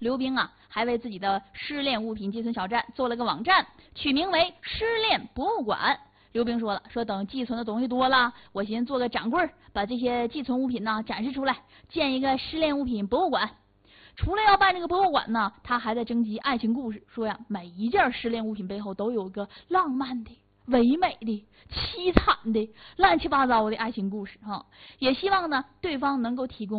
刘冰啊，还为自己的失恋物品寄存小站做了个网站，取名为“失恋博物馆”。刘冰说了，说等寄存的东西多了，我寻思做个掌柜，把这些寄存物品呢展示出来，建一个失恋物品博物馆。除了要办这个博物馆呢，他还在征集爱情故事，说呀，每一件失恋物品背后都有个浪漫的、唯美的、凄惨的、乱七八糟的爱情故事哈。也希望呢，对方能够提供